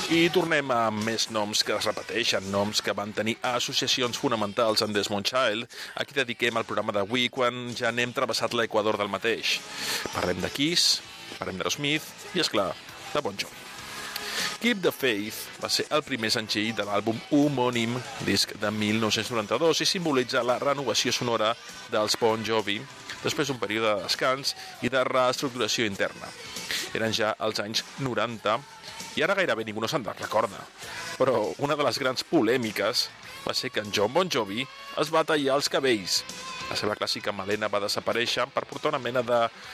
I tornem a més noms que es repeteixen, noms que van tenir associacions fonamentals en Desmond Child. Aquí dediquem el programa d'avui quan ja n'hem travessat l'equador del mateix. Parlem de Kiss, parlem d'Aerosmith i, esclar, de Bon Jovi. Keep the Faith va ser el primer senzill de l'àlbum homònim, disc de 1992, i simbolitza la renovació sonora dels Bon Jovi després d'un període de descans i de reestructuració interna. Eren ja els anys 90 i ara gairebé ningú no se'n recorda. Però una de les grans polèmiques va ser que en Jon Bon Jovi es va tallar els cabells. La seva clàssica melena va desaparèixer per portar una mena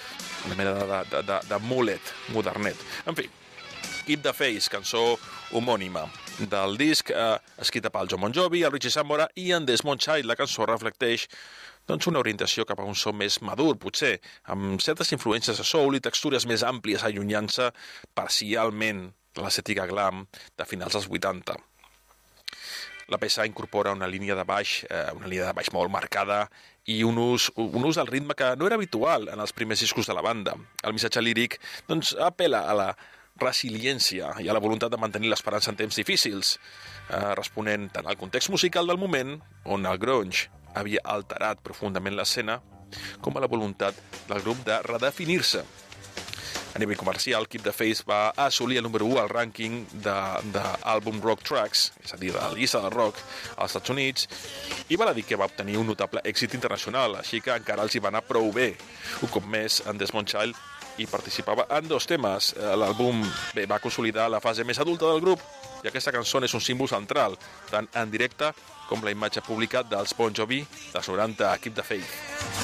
de mulet modernet. En fi, Keep the Faith, cançó homònima del disc, escrita pel Jon Bon Jovi, el Richie Sambora i en Desmond Child. La cançó reflecteix una orientació cap a un so més madur, potser, amb certes influències de soul i textures més àmplies, allunyant-se parcialment de l'estètica glam de finals dels 80. La peça incorpora una línia de baix molt marcada i un ús del ritme que no era habitual en els primers discos de la banda. El missatge líric apel·la a la resiliència i a la voluntat de mantenir l'esperança en temps difícils, responent tant al context musical del moment, on el grunge havia alterat profundament l'escena, com a la voluntat del grup de redefinir-se. A nivell comercial, Keep the Faith va assolir el número 1 al rànquing d'àlbum Rock Tracks, és a dir, de la llista del rock als Estats Units, i val a dir que va obtenir un notable èxit internacional, així que encara els hi va anar prou bé. Un cop més, en Desmond Child hi participava en 2 temes. L'àlbum va consolidar la fase més adulta del grup, i aquesta cançó és un símbol central, tant en directe com la imatge pública dels Bon Jovi dels 90, Keep the Faith.